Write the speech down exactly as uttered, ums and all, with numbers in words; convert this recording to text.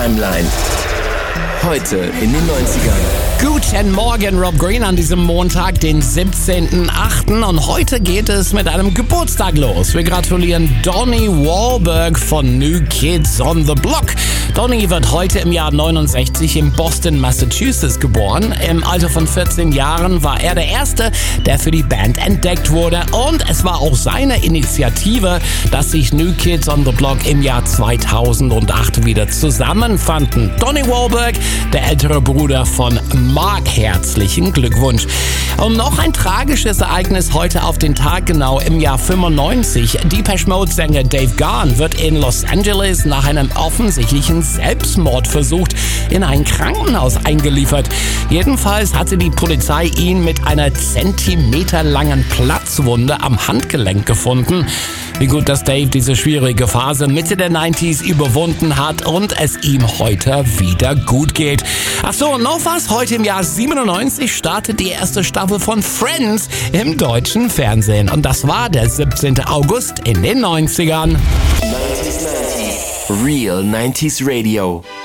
Timeline. Heute in den neunzigern. Guten Morgen, Rob Green, an diesem Montag, den siebzehnten achten Und heute geht es mit einem Geburtstag los. Wir gratulieren Donnie Wahlberg von New Kids on the Block. Donnie wird heute im Jahr neunundsechzig in Boston, Massachusetts geboren. Im Alter von vierzehn Jahren war er der Erste, der für die Band entdeckt wurde. Und es war auch seine Initiative, dass sich New Kids on the Block im Jahr zweitausendacht wieder zusammenfanden. Donnie Wahlberg, der ältere Bruder von Mark, herzlichen Glückwunsch. Und noch ein tragisches Ereignis heute auf den Tag genau im Jahr fünfundneunzig. Depeche Mode-Sänger Dave Gahan wird in Los Angeles nach einem offensichtlichen Selbstmordversuch in ein Krankenhaus eingeliefert. Jedenfalls hatte die Polizei ihn mit einer zentimeterlangen Platzwunde am Handgelenk gefunden. Wie gut, dass Dave diese schwierige Phase Mitte der neunziger überwunden hat und es ihm heute wieder gut geht. Achso, und noch was, heute im Jahr siebenundneunzig startet die erste Staffel von Friends im deutschen Fernsehen. Und das war der siebzehnten August in den neunzigern. neunzig neunzig Real neunziger Radio.